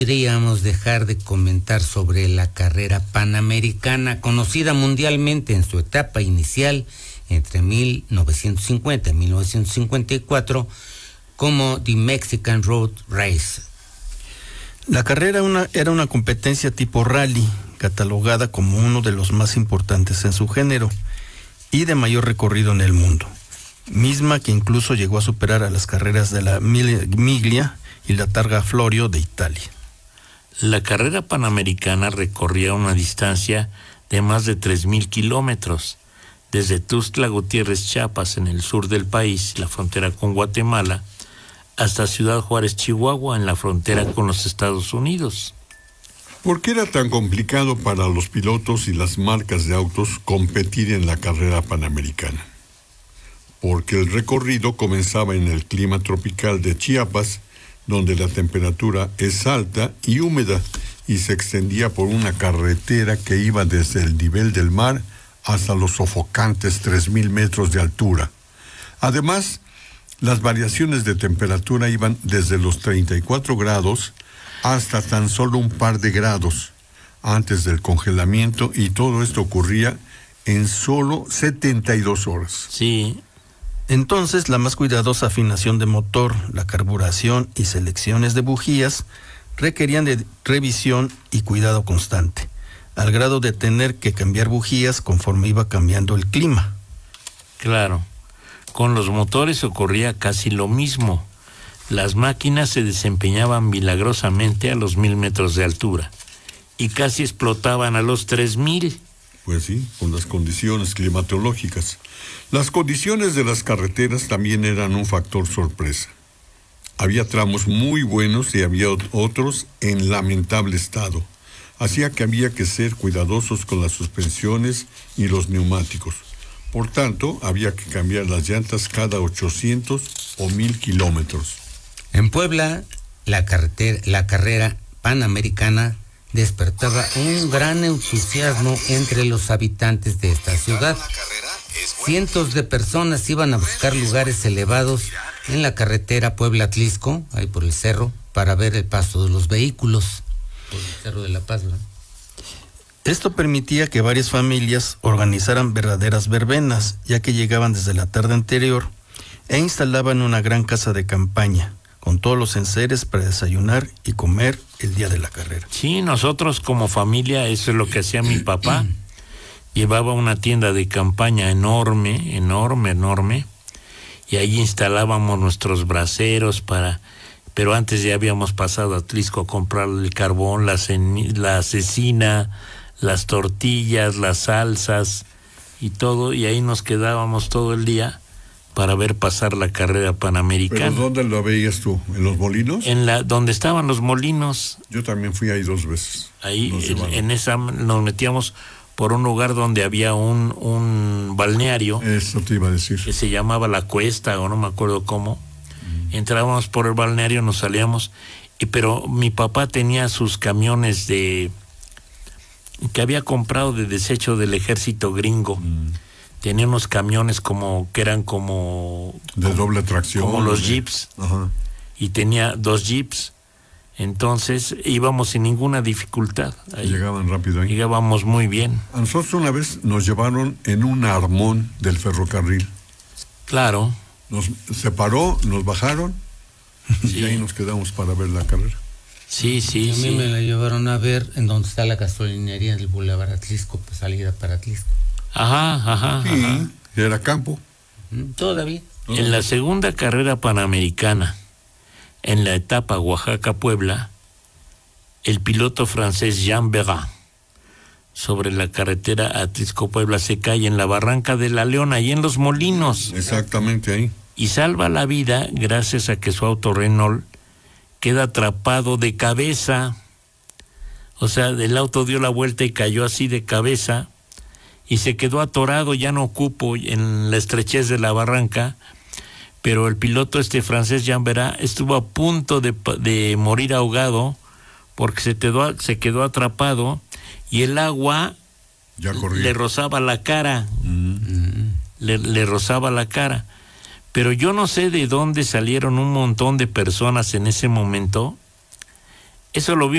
podríamos dejar de comentar sobre la carrera panamericana, conocida mundialmente en su etapa inicial entre 1950 y 1954 como The Mexican Road Race. La carrera era una competencia tipo rally, catalogada como uno de los más importantes en su género y de mayor recorrido en el mundo, misma que incluso llegó a superar a las carreras de la Miglia y la Targa Florio de Italia. La carrera panamericana recorría una distancia de más de 3,000 kilómetros, desde Tuxtla Gutiérrez, Chiapas, en el sur del país, la frontera con Guatemala, hasta Ciudad Juárez, Chihuahua, en la frontera con los Estados Unidos. ¿Por qué era tan complicado para los pilotos y las marcas de autos competir en la carrera panamericana? Porque el recorrido comenzaba en el clima tropical de Chiapas, donde la temperatura es alta y húmeda, y se extendía por una carretera que iba desde el nivel del mar hasta los sofocantes 3,000 metros de altura. Además, las variaciones de temperatura iban desde los 34 grados hasta tan solo un par de grados antes del congelamiento, y todo esto ocurría en solo 72 horas. Sí. Entonces, la más cuidadosa afinación de motor, la carburación y selecciones de bujías requerían de revisión y cuidado constante, al grado de tener que cambiar bujías conforme iba cambiando el clima. Claro, con los motores ocurría casi lo mismo. Las máquinas se desempeñaban milagrosamente a los 1,000 metros de altura y casi explotaban a los 3,000. Pues sí, con las condiciones climatológicas. Las condiciones de las carreteras también eran un factor sorpresa. Había tramos muy buenos y había otros en lamentable estado. Hacía que había que ser cuidadosos con las suspensiones y los neumáticos. Por tanto, había que cambiar las llantas cada 800 o 1,000 kilómetros. En Puebla, la carrera panamericana despertaba un gran entusiasmo entre los habitantes de esta ciudad. Cientos de personas iban a buscar lugares elevados en la carretera Puebla-Atlisco, ahí por el cerro, para ver el paso de los vehículos, por el Cerro de la Paz, ¿verdad? Esto permitía que varias familias organizaran verdaderas verbenas, ya que llegaban desde la tarde anterior e instalaban una gran casa de campaña, con todos los enseres para desayunar y comer el día de la carrera. Sí, nosotros como familia, eso es lo que hacía mi papá. Llevaba una tienda de campaña enorme, y ahí instalábamos nuestros braseros pero antes ya habíamos pasado a Atlisco a comprar el carbón, la cecina, las tortillas, las salsas y todo, y ahí nos quedábamos todo el día para ver pasar la carrera panamericana. ¿Pero dónde lo veías tú? ¿En los molinos? Donde estaban los molinos. Yo también fui ahí 2 veces. Ahí en esa nos metíamos por un lugar donde había un balneario. Eso te iba a decir. Que se llamaba La Cuesta, o no me acuerdo cómo. Entrábamos por el balneario, nos salíamos, pero mi papá tenía sus camiones que había comprado de desecho del ejército gringo. Tenía unos camiones que eran de doble tracción. Como los jeeps. Ajá. Y tenía 2 jeeps. Entonces íbamos sin ninguna dificultad. Ahí. Llegaban rápido ahí. Llegábamos muy bien. A nosotros una vez nos llevaron en un armón del ferrocarril. Claro. Nos separó, nos bajaron, sí. Y ahí nos quedamos para ver la carrera. Sí. A mí me la llevaron a ver en donde está la gasolinería del Boulevard Atlisco, pues salida para Atlisco. Ajá. Sí, era campo. Todavía. En la segunda carrera panamericana, en la etapa Oaxaca-Puebla, el piloto francés Jean Berat, sobre la carretera Atlisco-Puebla, se cae en la barranca de La Leona y en los molinos. Exactamente ahí. Y salva la vida gracias a que su auto Renault queda atrapado de cabeza. O sea, el auto dio la vuelta y cayó así de cabeza y se quedó atorado, ya no cupo en la estrechez de la barranca, pero el piloto francés Jean Berat estuvo a punto de morir ahogado porque se quedó atrapado y el agua le rozaba la cara, le rozaba la cara. Pero yo no sé de dónde salieron un montón de personas en ese momento. Eso lo vi